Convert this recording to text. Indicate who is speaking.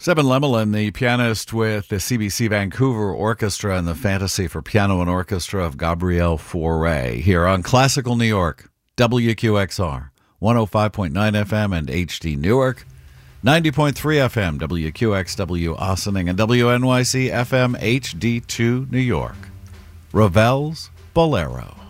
Speaker 1: Seben Lemelin, the pianist with the CBC Vancouver Orchestra and the Fantasy for Piano and Orchestra of Gabriel Fauré, here on Classical New York, WQXR, 105.9 FM and HD Newark, 90.3 FM, WQXW Ossining, and WNYC FM HD2 New York. Ravel's Bolero.